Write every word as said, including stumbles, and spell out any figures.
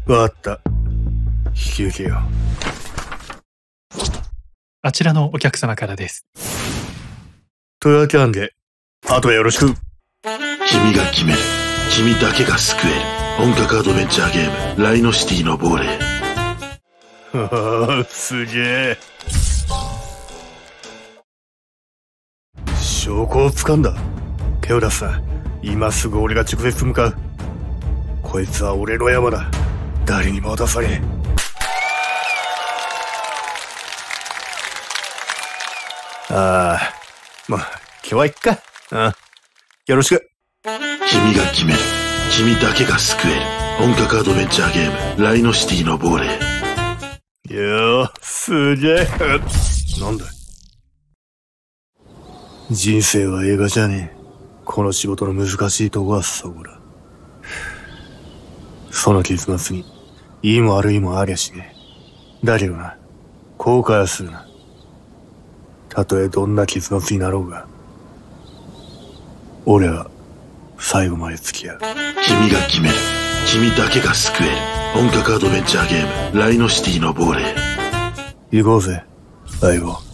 わかった。引き受けよう。 あちらのお客様からです。 というわけなんで、あとはよろしく。 君が決める。君だけが救える。本格アドベンチャーゲーム、ライノシティの亡霊。 はは、すげえ。証拠を掴んだ。手を出すな。今すぐ俺が直接向かう。こいつは俺の山だ。誰にも渡さねえ。ああ、まあ、今日は行っか。ああ、よろしく。 君が決める。君だけが救える。本格アドベンチャーゲーム、ライノシティの亡霊。 いやー、すげえ。なんだ。人生は映画じゃねえ。この仕事の難しいとこはそこだ。その結末に、いいも悪いもありゃしねえ。だけどな、後悔はするな。たとえどんな結末になろうが、俺は最後まで付き合う。 君が決める。君だけが救える。本格アドベンチャーゲーム、ライノシティの亡霊。 行こうぜ、相棒。